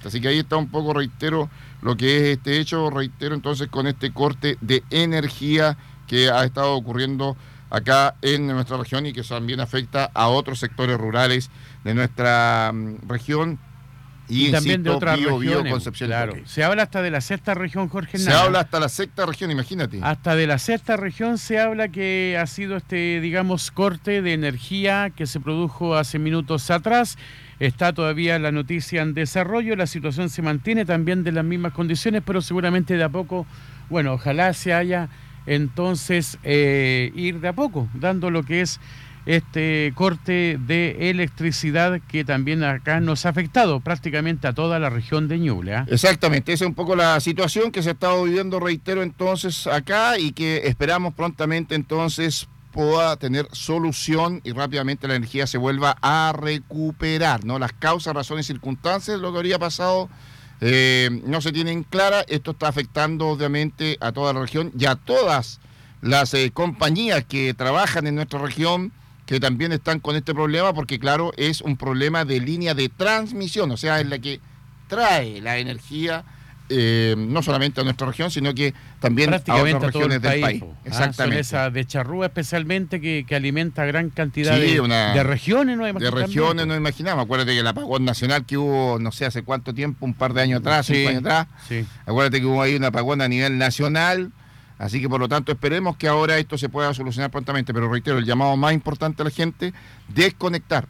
exactamente. Así que ahí está un poco, reitero, lo que es este hecho, reitero entonces con este corte de energía que ha estado ocurriendo acá en nuestra región y que también afecta a otros sectores rurales de nuestra región. Y también de otras regiones, Concepción. Claro. Se habla hasta de la sexta región, Jorge Se Hernández. habla hasta la sexta región, imagínate. Hasta de la sexta región se habla que ha sido digamos, corte de energía que se produjo hace minutos atrás. Está todavía la noticia en desarrollo, la situación se mantiene también de las mismas condiciones, pero seguramente de a poco, bueno, ojalá se haya entonces ir de a poco, dando lo que es este corte de electricidad que también acá nos ha afectado prácticamente a toda la región de Ñuble, ¿eh? Exactamente, esa es un poco la situación que se ha estado viviendo, reitero, entonces acá y que esperamos prontamente entonces pueda tener solución y rápidamente la energía se vuelva a recuperar, ¿no? Las causas, razones, circunstancias, lo que habría pasado no se tienen claras. Esto está afectando obviamente a toda la región y a todas las compañías que trabajan en nuestra región, que también están con este problema, porque claro, es un problema de línea de transmisión, o sea, es la que trae la energía, no solamente a nuestra región, sino que también a otras regiones del país. Exactamente. Son esa de Charrúa especialmente que alimenta gran cantidad de regiones, ¿no? De regiones no imaginamos. Acuérdate que el apagón nacional que hubo, no sé hace cuánto tiempo, un par de años atrás, 5 años atrás, acuérdate que hubo ahí un apagón a nivel nacional. Así que por lo tanto esperemos que ahora esto se pueda solucionar prontamente, pero reitero, el llamado más importante a la gente, desconectar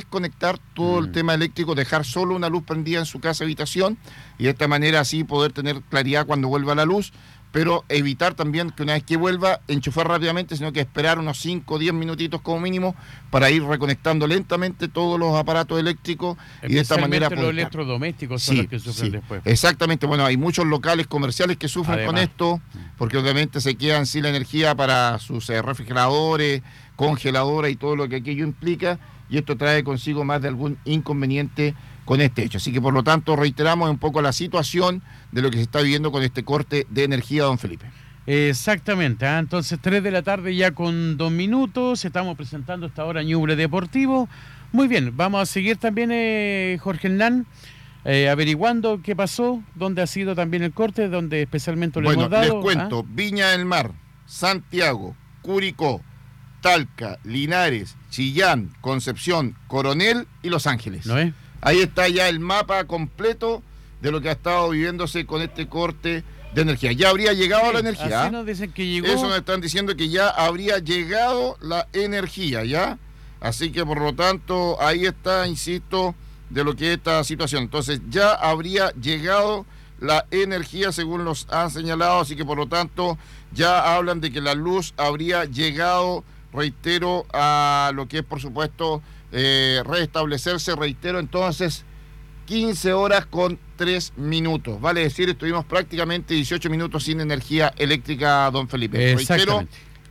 todo el tema eléctrico, dejar solo una luz prendida en su casa, habitación, y de esta manera así poder tener claridad cuando vuelva la luz, pero evitar también que una vez que vuelva, enchufar rápidamente, sino que esperar unos 5 o 10 minutitos como mínimo para ir reconectando lentamente todos los aparatos eléctricos y de esta manera los electrodomésticos son los que sufren después. Exactamente, bueno, hay muchos locales comerciales que sufren con esto, porque obviamente se quedan sin la energía para sus refrigeradores, congeladoras y todo lo que aquello implica, y esto trae consigo más de algún inconveniente con este hecho. Así que por lo tanto reiteramos un poco la situación de lo que se está viviendo con este corte de energía, don Felipe. Exactamente, entonces 3 de la tarde ya con 2 minutos, estamos presentando esta hora Ñuble Deportivo. Muy bien, vamos a seguir también, Jorge Hernán, averiguando qué pasó, dónde ha sido también el corte, dónde especialmente lo hemos dado. Les cuento, Viña del Mar, Santiago, Curicó, Talca, Linares, Chillán, Concepción, Coronel y Los Ángeles. ¿No es? Ahí está ya el mapa completo de lo que ha estado viviéndose con este corte de energía. Ya habría llegado la energía. Así nos dicen que llegó. Eso nos están diciendo que ya habría llegado la energía, ¿ya? Así que por lo tanto, ahí está, insisto, de lo que es esta situación. Entonces ya habría llegado la energía según los han señalado, así que por lo tanto ya hablan de que la luz habría llegado, reitero, a lo que es por supuesto restablecerse, reitero, entonces 15 horas con 3 minutos, vale decir, estuvimos prácticamente 18 minutos sin energía eléctrica, don Felipe. Reitero,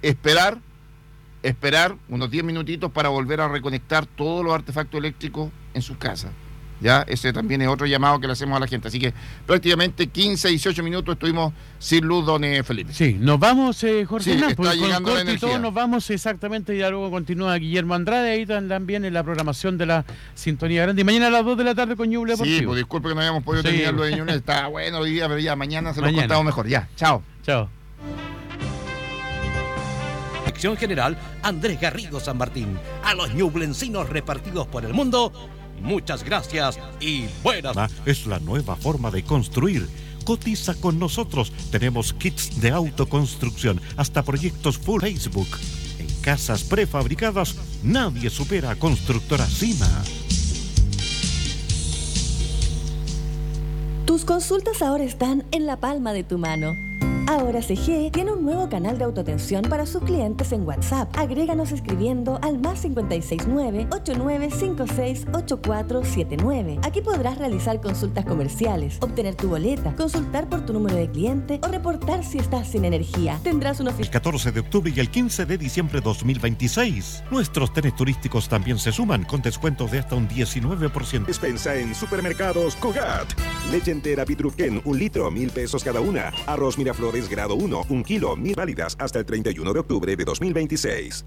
esperar unos 10 minutitos para volver a reconectar todos los artefactos eléctricos en sus casas. Ya, ese también es otro llamado que le hacemos a la gente. Así que prácticamente 15, 18 minutos estuvimos sin luz, don Felipe. Sí, nos vamos, Jorge. Sí, está llegando la energía. Todo, nos vamos exactamente, y ya luego continúa Guillermo Andrade, ahí también en la programación de la Sintonía Grande. Y mañana a las 2 de la tarde con Ñuble Deportivo. Sí, pues disculpe que no hayamos podido terminar lo de Ñuble. Está bueno hoy día, pero ya mañana se lo contamos mejor. Ya, chao. Chao. Dirección General Andrés Garrido San Martín. A los ñublencinos repartidos por el mundo, muchas gracias y buenas. Es la nueva forma de construir. Cotiza con nosotros. Tenemos kits de autoconstrucción, hasta proyectos full Facebook. En casas prefabricadas, nadie supera a Constructora Cima. Tus consultas ahora están en la palma de tu mano. Ahora CG tiene un nuevo canal de autoatención para sus clientes en WhatsApp. Agréganos escribiendo al +569 8956 8479. Aquí podrás realizar consultas comerciales, obtener tu boleta, consultar por tu número de cliente o reportar si estás sin energía. Tendrás una El 14 de octubre y el 15 de diciembre de 2026. Nuestros trenes turísticos también se suman con descuentos de hasta un 19%. Despensa en Supermercados Cogat. Leche entera Pitruquén, 1 litro, 1,000 pesos cada una. Arroz Miraflores grado 1, 1 kilo, 1,000 válidas hasta el 31 de octubre de 2026.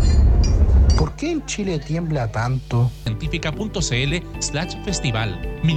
¿Por qué en Chile tiembla tanto? Científica.cl/festival